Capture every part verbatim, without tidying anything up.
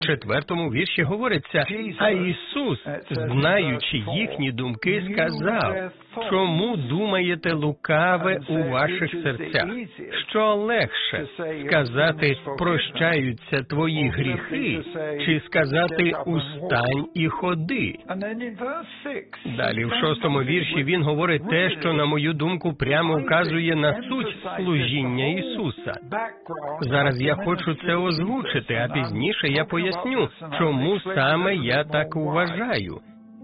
четвертому вірші говориться, а Ісус, знаючи їхні думки, сказав, чому думаєте лукаве у ваших серцях? Що легше, сказати, прощаються твої гріхи, чи сказати, устань і ходи? Далі в шостому вірші він говорить те, що, на мою думку, прямо вказує на суть служіння Ісуса. Зараз я хочу це озвучити, а пізніше я поясню, чому саме я так вважаю.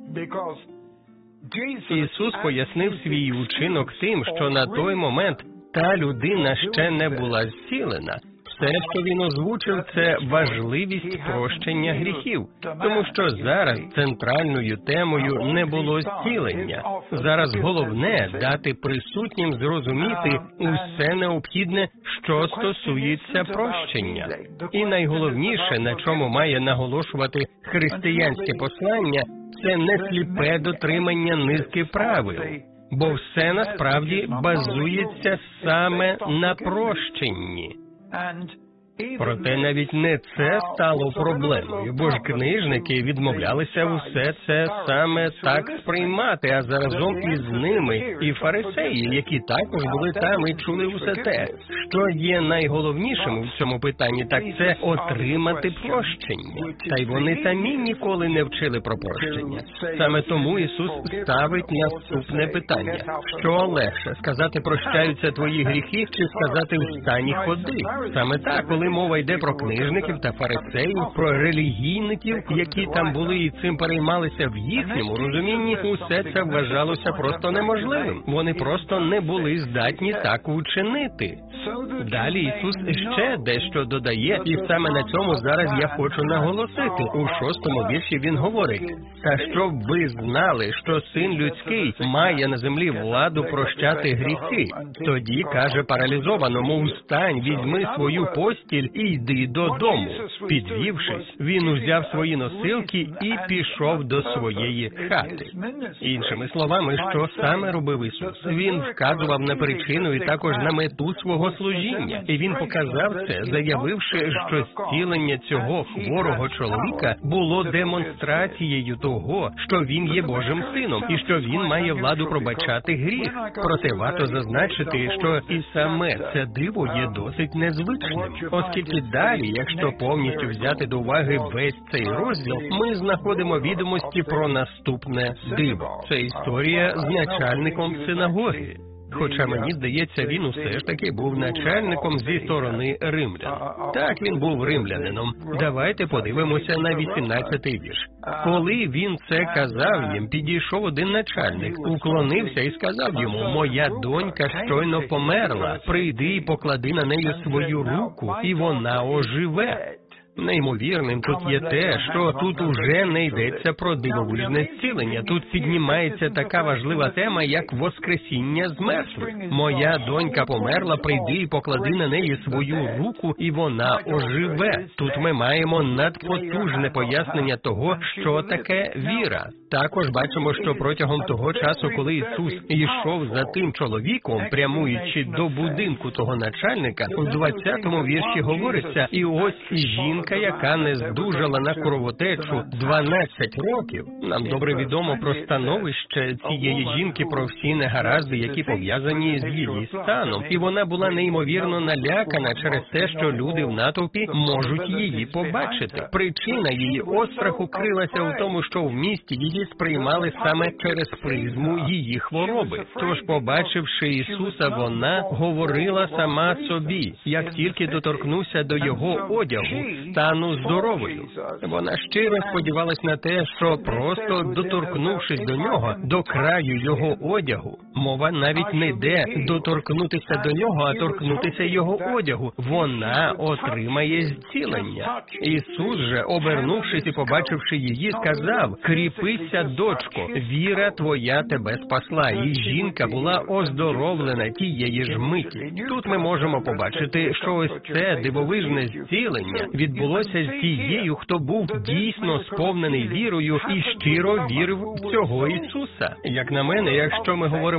Ісус пояснив свій учинок тим, що на той момент та людина ще не була зцілена. Все, що він озвучив, це важливість прощення гріхів, тому що зараз центральною темою не було зцілення. Зараз головне – дати присутнім зрозуміти усе необхідне, що стосується прощення. І найголовніше, на чому має наголошувати християнське послання, це не сліпе дотримання низки правил, бо все насправді базується саме на прощенні. Проте навіть не це стало проблемою, бо ж книжники відмовлялися усе це саме так сприймати, а заразом із ними і фарисеї, які також були там і чули усе те. Що є найголовнішим у цьому питанні, так це отримати прощення. Та й вони самі ніколи не вчили про прощення. Саме тому Ісус ставить наступне питання. Що легше, сказати прощаються твої гріхи, чи сказати встань і ходи? Саме так, коли мова йде про книжників та фарисеїв, про релігійників, які там були і цим переймалися в їхньому розумінні, усе це вважалося просто неможливим. Вони просто не були здатні так учинити. Далі Ісус ще дещо додає, і саме на цьому зараз я хочу наголосити. У шостому вірші Він говорить, «Та щоб ви знали, що Син Людський має на землі владу прощати гріхи». Тоді каже паралізованому, «Встань, візьми свою постіль і йди додому». Підвівшись, він узяв свої носилки і пішов до своєї хати. Іншими словами, що саме робив Ісус? Він вказував на причину і також на мету свого служіння. І Він показав це, заявивши, що зцілення цього хворого чоловіка було демонстрацією того, що він є Божим Сином і що він має владу пробачати гріх. Проте варто зазначити, що і саме це диво є досить незвичним, оскільки далі, якщо повністю взяти до уваги весь цей розділ, ми знаходимо відомості про наступне диво. Це історія з начальником синагоги. Хоча, мені здається, він усе ж таки був начальником зі сторони римлян. Так, він був римлянином. Давайте подивимося на вісімнадцятий вірш. Коли він це казав їм, підійшов один начальник, уклонився і сказав йому, «Моя донька щойно померла, прийди і поклади на неї свою руку, і вона оживе». Неймовірним тут є те, що тут уже не йдеться про дивовижне зцілення. Тут піднімається така важлива тема, як воскресіння з мертвих. «Моя донька померла, прийди і поклади на неї свою руку, і вона оживе». Тут ми маємо надпотужне пояснення того, що таке віра. Також бачимо, що протягом того часу, коли Ісус йшов за тим чоловіком, прямуючи до будинку того начальника, у двадцятому вірші говориться, «І ось і жінка, яка не здужала на кровотечу дванадцять років». Нам добре відомо про становище цієї жінки, про всі негаразди, які пов'язані з її станом. І вона була неймовірно налякана через те, що люди в натовпі можуть її побачити. Причина її остраху крилася у тому, що в місті її сприймали саме через призму її хвороби. Тож, побачивши Ісуса, вона говорила сама собі, як тільки доторкнуся до Його одягу, стану здоровою. Вона щиро сподівалась на те, що просто доторкнувшись до Нього, до краю Його одягу, мова навіть не йде доторкнутися до Нього, а торкнутися Його одягу, вона отримає зцілення. Ісус же, обернувшись і побачивши її, сказав, «Кріпися, дочко, віра твоя тебе спасла». І жінка була оздоровлена тієї ж миті. Тут ми можемо побачити, що ось це дивовижне зцілення відбулося з тією, хто був дійсно сповнений вірою і щиро вірив в цього Ісуса. Як на мене, якщо ми говоримо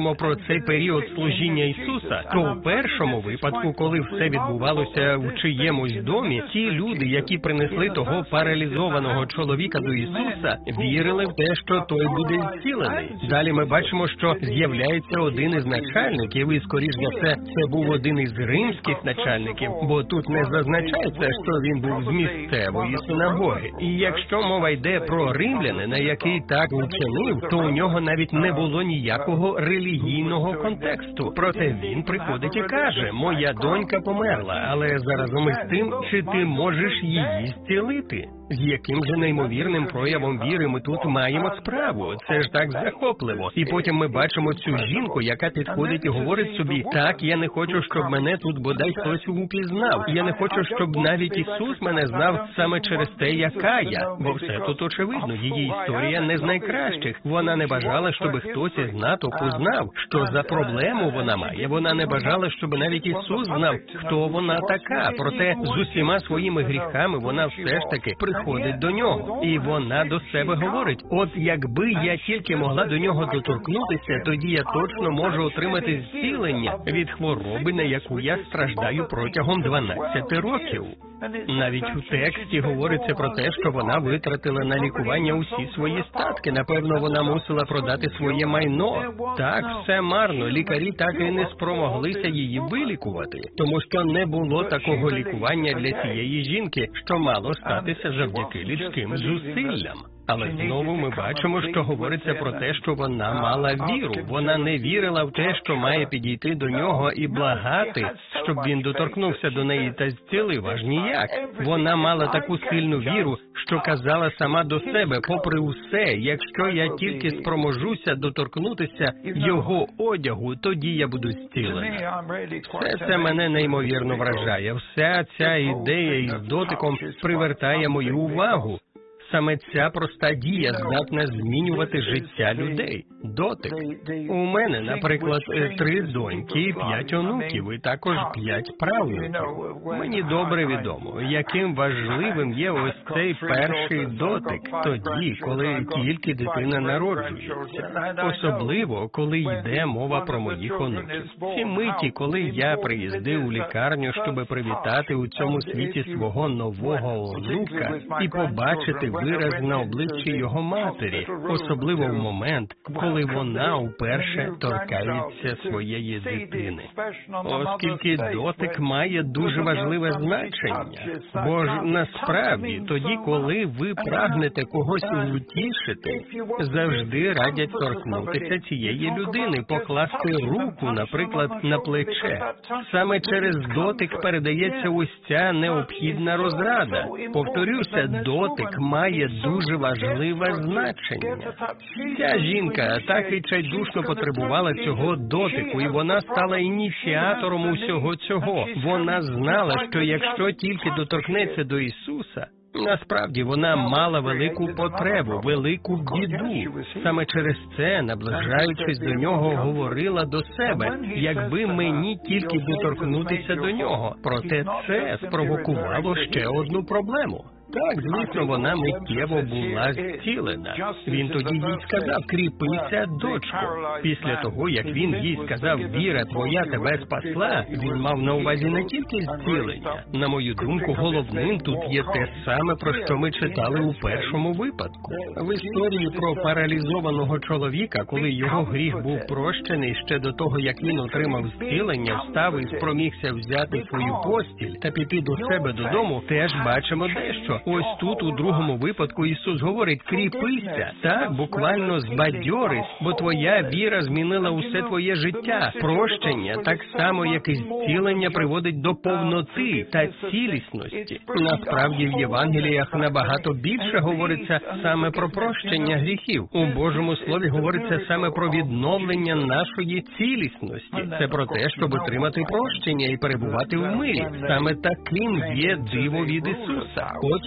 говоримо про цей період служіння Ісуса, то в першому випадку, коли все відбувалося в чиємусь домі, ті люди, які принесли того паралізованого чоловіка до Ісуса, вірили в те, що той буде зцілений. Далі ми бачимо, що з'являється один із начальників, і, скоріш за все, це був один із римських начальників, бо тут не зазначається, що він був з місцевої синагоги. І якщо мова йде про римлянина, який так вчинив, то у нього навіть не було ніякого релігійного контексту. Проте він приходить і каже: «Моя донька померла, але заразом із тим, чи ти можеш її зцілити?» З яким же неймовірним проявом віри ми тут маємо справу? Це ж так захопливо. І потім ми бачимо цю жінку, яка підходить і говорить собі: «Так, я не хочу, щоб мене тут бодай хтось упізнав. Я не хочу, щоб навіть Ісус мене знав саме через те, яка я». Бо все тут очевидно. Її історія не з найкращих. Вона не бажала, щоб хтось із натовпу знав, що за проблему вона має. Вона не бажала, щоб навіть Ісус знав, хто вона така. Проте з усіма своїми гріхами вона все ж таки приходить до нього. І вона до себе говорить: «От якби я тільки могла до нього доторкнутися, тоді я точно можу отримати зцілення від хвороби, на яку я страждаю протягом дванадцяти років». Навіть у тексті говориться про те, що вона витратила на лікування усі свої статки. Напевно, вона мусила продати своє майно. Так, все марно. Лікарі так і не спромоглися її вилікувати, тому що не було такого лікування для цієї жінки, що мало статися завдяки людським зусиллям. Але знову ми бачимо, що говориться про те, що вона мала віру. Вона не вірила в те, що має підійти до нього і благати, щоб він доторкнувся до неї та зцілив, аж ніяк. Вона мала таку сильну віру, що казала сама до себе: «Попри усе, якщо я тільки спроможуся доторкнутися його одягу, тоді я буду зцілена». Все це мене неймовірно вражає. Вся ця ідея із дотиком привертає мою увагу. Саме ця проста дія здатна змінювати життя людей. Дотик. У мене, наприклад, три доньки і п'ять онуків, і також п'ять правнуків. Мені добре відомо, яким важливим є ось цей перший дотик тоді, коли тільки дитина народжується. Особливо, коли йде мова про моїх онуків. Ці миті, коли я приїздив у лікарню, щоб привітати у цьому світі свого нового онука і побачити вираз на обличчі його матері, особливо в момент, коли вона вперше торкається своєї дитини. Оскільки дотик має дуже важливе значення. Бо ж насправді, тоді, коли ви прагнете когось утішити, завжди радять торкнутися цієї людини, покласти руку, наприклад, на плече. Саме через дотик передається ось ця необхідна розрада. Повторюся, дотик має дуже важливе значення. Ця жінка так відчайдушно потребувала цього дотику, і вона стала ініціатором усього цього. Вона знала, що якщо тільки доторкнеться до Ісуса, насправді вона мала велику потребу, велику біду. Саме через це, наближаючись до нього, говорила до себе: «Якби мені тільки доторкнутися до нього». Проте це спровокувало ще одну проблему. Так, звісно, вона миттєво була зцілена. Він тоді їй сказав: «Кріпися, дочко». Після того, як він їй сказав: «Віра твоя тебе спасла», він мав на увазі не тільки зцілення. На мою думку, головним тут є те саме, про що ми читали у першому випадку. В історії про паралізованого чоловіка, коли його гріх був прощений ще до того, як він отримав зцілення, встав і спромігся взяти свою постіль та піти до себе додому, теж бачимо дещо. Ось тут, у другому випадку, Ісус говорить: «Кріпися», так, буквально збадьорись, бо твоя віра змінила усе твоє життя. Прощення, так само, як і зцілення, приводить до повноти та цілісності. Насправді, в Євангеліях набагато більше говориться саме про прощення гріхів. У Божому Слові говориться саме про відновлення нашої цілісності. Це про те, щоб отримати прощення і перебувати в мирі. Саме таким є диво від Ісуса. Потім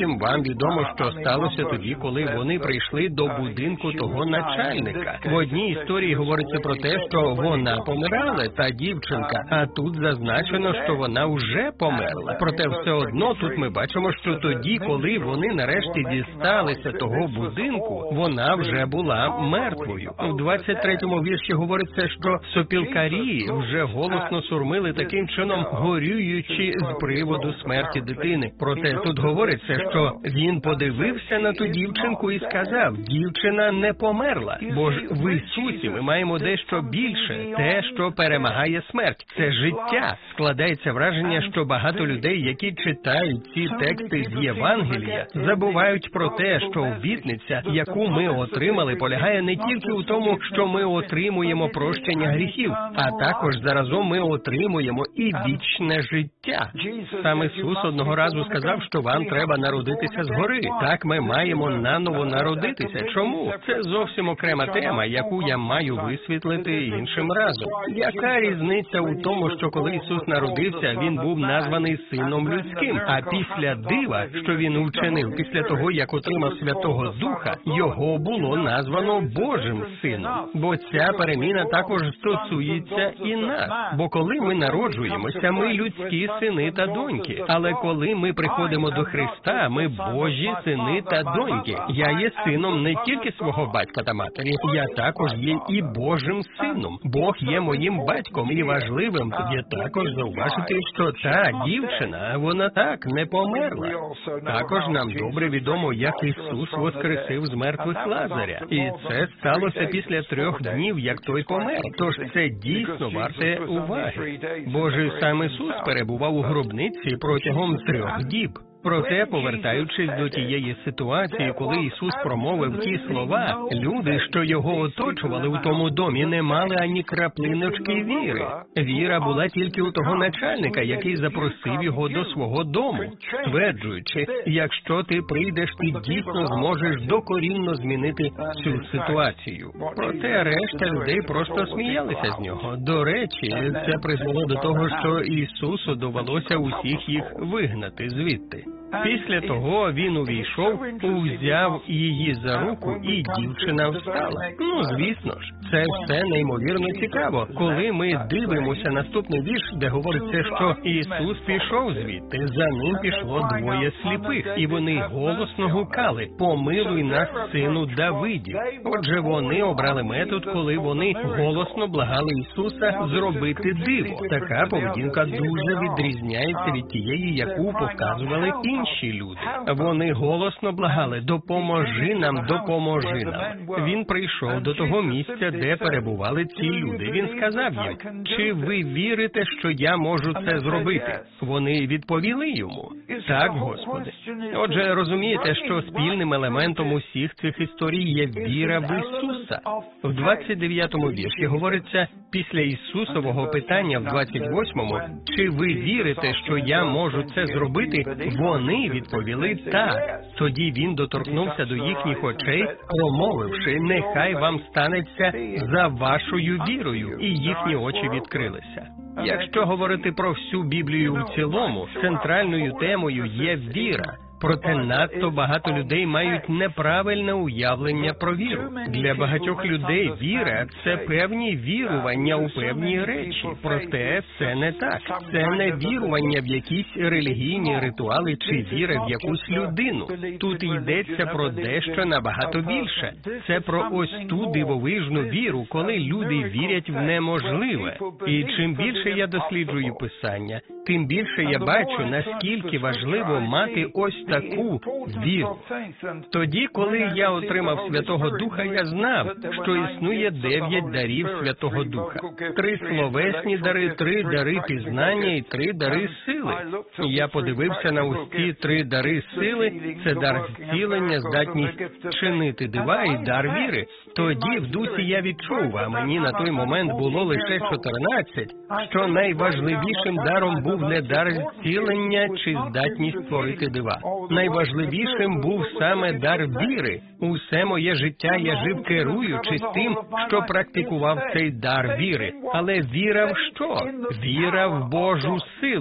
Потім вам відомо, що сталося тоді, коли вони прийшли до будинку того начальника. В одній історії говориться про те, що вона помирала, та дівчинка, а тут зазначено, що вона вже померла. Проте все одно тут ми бачимо, що тоді, коли вони нарешті дісталися того будинку, вона вже була мертвою. У двадцять третьому вірші говориться, що сопілкарі вже голосно сурмили таким чином, горюючи з приводу смерті дитини. Проте тут говориться, що він подивився на ту дівчинку і сказав: дівчина не померла, бо ж в Ісусі ми маємо дещо більше, те, що перемагає смерть. Це життя. Складається враження, що багато людей, які читають ці тексти з Євангелія, забувають про те, що обітниця, яку ми отримали, полягає не тільки у тому, що ми отримуємо прощення гріхів, а також заразом ми отримуємо і вічне життя. Сам Ісус одного разу сказав, що вам треба народитися згори. Так ми маємо наново народитися. Чому? Це зовсім окрема тема, яку я маю висвітлити іншим разом. Яка різниця у тому, що коли Ісус народився, Він був названий Сином Людським, а після дива, що Він учинив, після того, як отримав Святого Духа, Його було названо Божим Сином. Бо ця переміна також стосується і нас. Бо коли ми народжуємося, ми людські сини та доньки. Але коли ми приходимо до Христа, ми Божі сини та доньки. Я є сином не тільки свого батька та матері, я також є і Божим сином. Бог є моїм батьком, і важливим є також зауважити, що та дівчина, вона так не померла. Також нам добре відомо, як Ісус воскресив з мертвих Лазаря. І це сталося після трьох днів, як той помер. Тож це дійсно варте уваги. Бо ж сам Ісус перебував у гробниці протягом трьох діб. Проте, повертаючись до тієї ситуації, коли Ісус промовив ті слова, люди, що його оточували у тому домі, не мали ані краплиночки віри. Віра була тільки у того начальника, який запросив його до свого дому, стверджуючи: якщо ти прийдеш, ти дійсно зможеш докорінно змінити цю ситуацію. Проте решта людей просто сміялися з нього. До речі, це призвело до того, що Ісусу довелося усіх їх вигнати звідти. Після того він увійшов, узяв її за руку, і дівчина встала. Ну, звісно ж, це все неймовірно цікаво. Коли ми дивимося наступний вірш, де говориться, що Ісус пішов звідти, за ним пішло двоє сліпих, і вони голосно гукали: «Помилуй нас, сину Давидів». Отже, вони обрали метод, коли вони голосно благали Ісуса зробити диво. Така поведінка дуже відрізняється від тієї, яку показували інші люди. Вони голосно благали: «Допоможи нам, допоможи нам». Він прийшов до того місця, де перебували ці люди. Він сказав їм: «Чи ви вірите, що я можу це зробити?» Вони відповіли йому: «Так, Господи». Отже, розумієте, що спільним елементом усіх цих історій є віра в Ісуса. В двадцять дев'ятому вірші говориться, після Ісусового питання в двадцять восьмому, «Чи ви вірите, що я можу це зробити?» Вони відповіли «Так». Тоді він доторкнувся до їхніх очей, промовивши: «Нехай вам станеться за вашою вірою», і їхні очі відкрилися. Якщо говорити про всю Біблію в цілому, центральною темою є віра. Проте надто багато людей мають неправильне уявлення про віру. Для багатьох людей віра – це певні вірування у певні речі. Проте це не так. Це не вірування в якісь релігійні ритуали чи віра в якусь людину. Тут йдеться про дещо набагато більше. Це про ось ту дивовижну віру, коли люди вірять в неможливе. І чим більше я досліджую Писання, тим більше я бачу, наскільки важливо мати ось таку віру. Тоді, коли я отримав Святого Духа, я знав, що існує дев'ять дарів Святого Духа. Три словесні дари, три дари пізнання і три дари сили. Я подивився на ось ці три дари сили. Це дар зцілення, здатність чинити дива і дар віри. Тоді в дусі я відчув, а мені на той момент було лише чотирнадцять, що найважливішим даром був не дар зцілення чи здатність творити дива. Найважливішим був саме дар віри. Усе моє життя я жив, керуючись тим, що практикував цей дар віри. Але віра в що? Віра в Божу силу.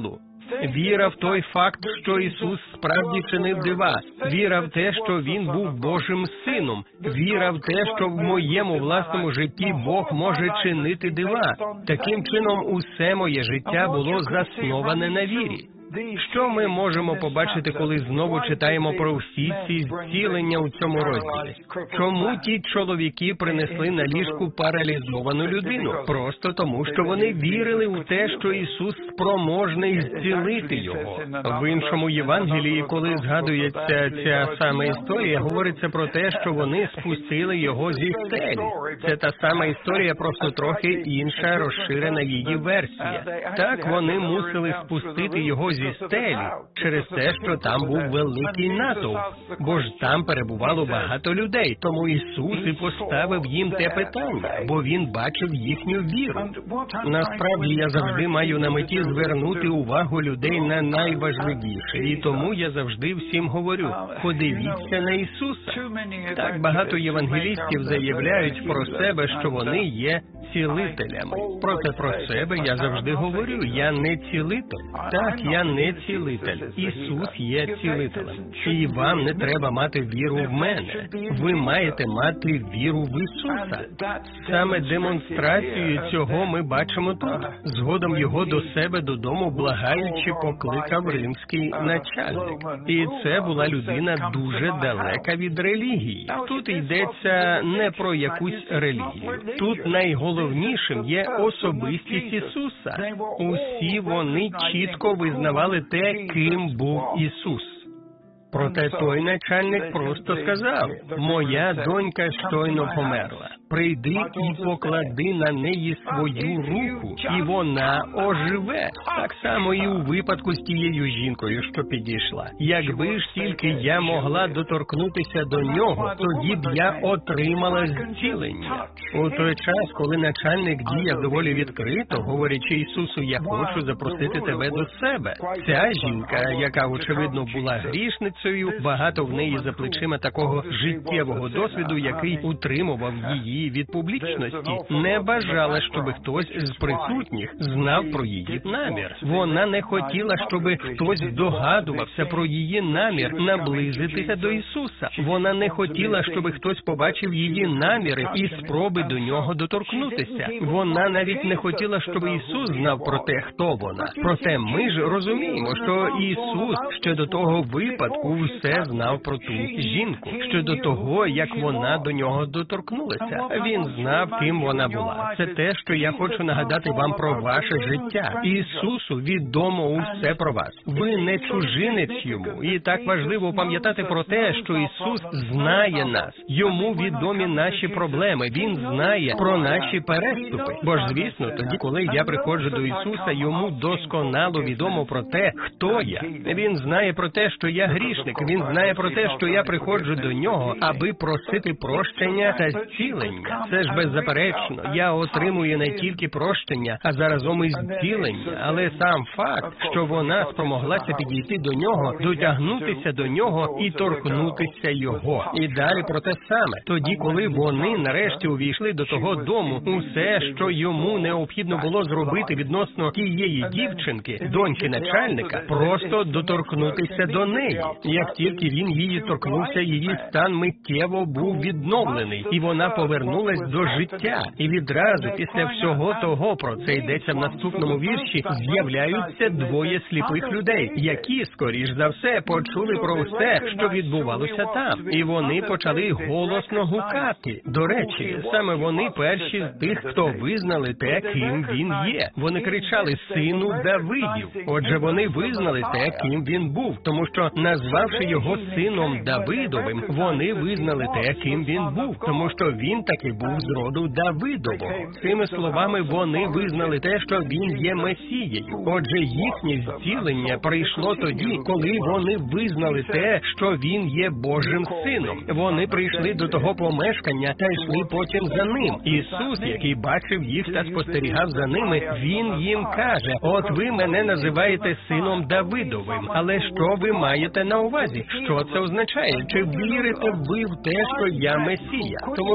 Віра в той факт, що Ісус справді чинив дива. Віра в те, що Він був Божим Сином. Віра в те, що в моєму власному житті Бог може чинити дива. Таким чином, усе моє життя було засноване на вірі. Що ми можемо побачити, коли знову читаємо про всі ці зцілення у цьому розділі? Чому ті чоловіки принесли на ліжку паралізовану людину? Просто тому, що вони вірили у те, що Ісус спроможний зцілити його. В іншому Євангелії, коли згадується ця сама історія, говориться про те, що вони спустили його зі стелі. Це та сама історія, просто трохи інша, розширена її версія. Так, вони мусили спустити його зі зі стелі, через те, що там був великий натовп, бо ж там перебувало багато людей. Тому Ісус і поставив їм те питання, бо Він бачив їхню віру. Насправді, я завжди маю на меті звернути увагу людей на найважливіше, і тому я завжди всім говорю, подивіться на Ісуса. Так багато євангелістів заявляють про себе, що вони є цілителями. Проте про себе я завжди говорю, я не цілитель. Так, я не цілитель. Ісус є цілителем. І вам не треба мати віру в мене. Ви маєте мати віру в Ісуса. Саме демонстрацію цього ми бачимо тут. Згодом його до себе додому благаючи покликав римський начальник. І це була людина дуже далека від релігії. Тут йдеться не про якусь релігію. Тут найголовнішим є особистість Ісуса. Усі вони чітко визнавали те, ким був Ісус. Проте той начальник просто сказав, «Моя донька щойно померла. Прийди і поклади на неї свою руку, і вона оживе». Так само і у випадку з тією жінкою, що підійшла. Якби ж тільки я могла доторкнутися до нього, тоді б я отримала зцілення. У той час, коли начальник діяв доволі відкрито, говорячи Ісусу, «Я хочу запросити тебе до себе». Ця жінка, яка, очевидно, була грішницею, багато в неї за плечима такого життєвого досвіду, який утримував її від публічності, не бажала, щоб хтось з присутніх знав про її намір. Вона не хотіла, щоб хтось здогадувався про її намір наблизитися до Ісуса. Вона не хотіла, щоб хтось побачив її наміри і спроби до нього доторкнутися. Вона навіть не хотіла, щоб Ісус знав про те, хто вона. Проте ми ж розуміємо, що Ісус ще до того випадку все знав про ту жінку, ще до того, як вона до нього доторкнулася. Він знав, ким вона була. Це те, що я хочу нагадати вам про ваше життя. Ісусу відомо усе про вас. Ви не чужинець йому. І так важливо пам'ятати про те, що Ісус знає нас. Йому відомі наші проблеми. Він знає про наші переступи. Бо ж, звісно, тоді, коли я приходжу до Ісуса, йому досконало відомо про те, хто я. Він знає про те, що я грішник. Він знає про те, що я приходжу до нього, аби просити прощення та зцілення. Це ж беззаперечно. Я отримую не тільки прощення, а заразом і зцілення. Але сам факт, що вона спромоглася підійти до нього, дотягнутися до нього і торкнутися його. І далі про те саме. Тоді, коли вони нарешті увійшли до того дому, усе, що йому необхідно було зробити відносно тієї дівчинки, доньки начальника, просто доторкнутися до неї. Як тільки він її торкнувся, її стан миттєво був відновлений, і вона повернулась до життя. І відразу після всього того, про це йдеться в наступному вірші, з'являються двоє сліпих людей, які, скоріш за все, почули про все, що відбувалося там. І вони почали голосно гукати. До речі, саме вони перші з тих, хто визнали те, ким він є. Вони кричали «Сину Давидів». Отже, вони визнали те, ким він був, тому що, назвавши його сином Давидовим, вони визнали те, ким він був, тому що він таки був з роду Давидового. Цими словами вони визнали те, що він є Месією. Отже, їхнє зцілення прийшло тоді, коли вони визнали те, що він є Божим сином. Вони прийшли до того помешкання та йшли потім за ним. Ісус, який бачив їх та спостерігав за ними, він їм каже: «От ви мене називаєте сином Давидовим, але що ви маєте на увазі? Що це означає? Чи вірите ви в те, що я Месія? Тому що ті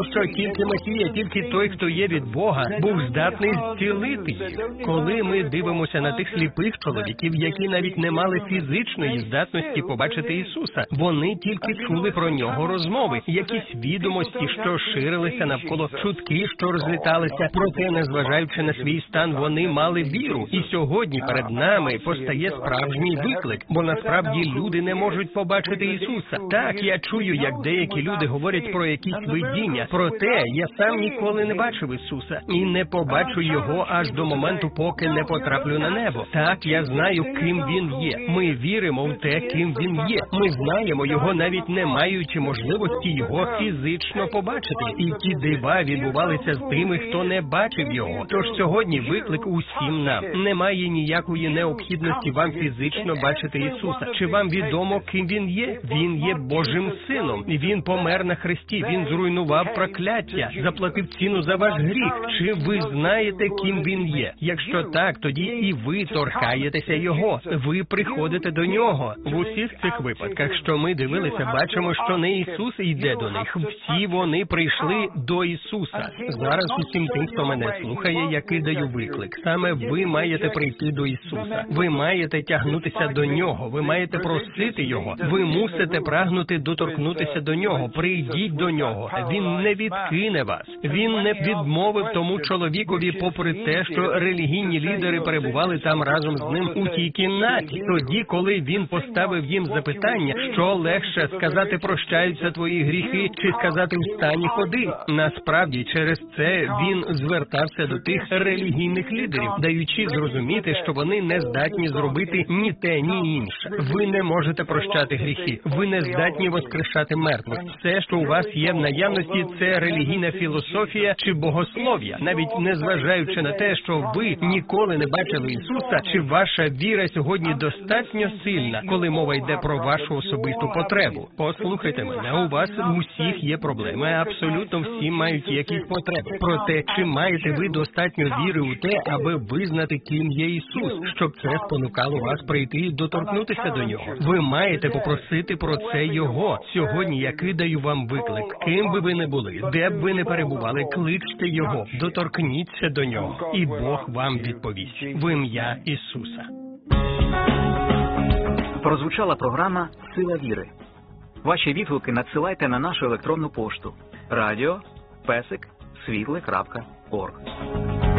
тільки Месія, тільки той, хто є від Бога, був здатний зцілити їх. Коли ми дивимося на тих сліпих чоловіків, які навіть не мали фізичної здатності побачити Ісуса, вони тільки чули про нього розмови, якісь відомості, що ширилися навколо, чутки, що розліталися, проте, незважаючи на свій стан, вони мали віру. І сьогодні перед нами постає справжній виклик, бо насправді люди не можуть побачити Ісуса. Так, я чую, як деякі люди говорять про якісь видіння, проте я сам ніколи не бачив Ісуса і не побачу Його аж до моменту, поки не потраплю на небо. Так, я знаю, ким Він є. Ми віримо в те, ким Він є. Ми знаємо Його, навіть не маючи можливості Його фізично побачити. І ті дива відбувалися з тими, хто не бачив Його. Тож сьогодні виклик усім нам. Немає ніякої необхідності вам фізично бачити Ісуса. Чи вам відомо, ким Він є? Він є Божим Сином. Він помер на хресті. Він зруйнував прокляття, заплатив ціну за ваш гріх. Чи ви знаєте, ким Він є? Якщо так, тоді і ви торкаєтеся Його. Ви приходите до Нього. В усіх цих випадках, що ми дивилися, бачимо, що не Ісус йде до них. Всі вони прийшли до Ісуса. Зараз усім тим, хто мене слухає, я кидаю виклик. Саме ви маєте прийти до Ісуса. Ви маєте тягнутися до Нього. Ви маєте просити Його. Ви мусите прагнути доторкнутися до Нього. Прийдіть до Нього. Він не відкине вас. Він не відмовив тому чоловікові, попри те, що релігійні лідери перебували там разом з ним у тій кімнаті. Тоді, коли він поставив їм запитання, що легше сказати «прощаються твої гріхи» чи сказати «встань і ходи». Насправді, через це він звертався до тих релігійних лідерів, даючи зрозуміти, що вони не здатні зробити ні те, ні інше. Ви не можете прощати гріхи. Ви не здатні воскрешати мертвих. Все, що у вас є в наявності, це релігійна філософія чи богослов'я, навіть незважаючи на те, що ви ніколи не бачили Ісуса, чи ваша віра сьогодні достатньо сильна, коли мова йде про вашу особисту потребу. Послухайте мене, у вас у всіх є проблеми, абсолютно всі мають якісь потреби. Проте, чи маєте ви достатньо віри у те, аби визнати, ким є Ісус, щоб це спонукало вас прийти і доторкнутися до Нього? Ви маєте попросити про це Його. Сьогодні я кидаю вам виклик. Ким би ви не були, де б ви не перебували, кличте Його, доторкніться до Нього, і Бог вам відповість в ім'я Ісуса. Прозвучала програма «Сила віри». Ваші відгуки надсилайте на нашу електронну пошту радіо песик світле крапка орг.